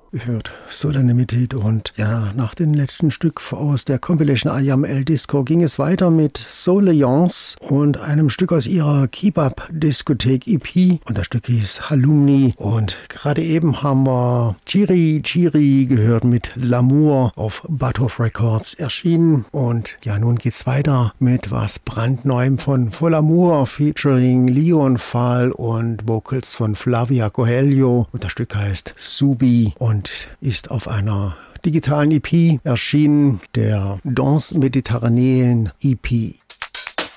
Hört Solanimity und ja, nach dem letzten Stück aus der Compilation I Am El Disco ging es weiter mit Soleance und einem Stück aus ihrer Keep-Up-Diskothek EP und das Stück hieß Halumni und gerade eben haben wir Chiri Chiri gehört mit L'amour auf Bathhof Records erschienen und ja, nun geht's weiter mit was brandneuem von Folamour featuring Leon Fall und Vocals von Flavia Coelho und das Stück heißt Subi und ist auf einer digitalen EP erschienen, der Danse Mediterraneen EP.